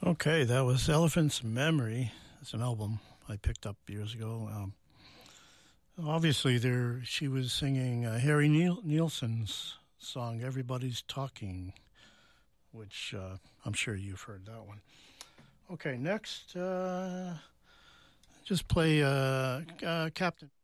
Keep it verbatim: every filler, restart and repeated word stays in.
Okay, that was Elephant's Memory. It's an album I picked up years ago. Um, obviously, there she was singing uh, Harry Niel- Nielsen's song "Everybody's Talking," which uh, I'm sure you've heard that one. Okay, next, uh, just play uh, uh, Captain.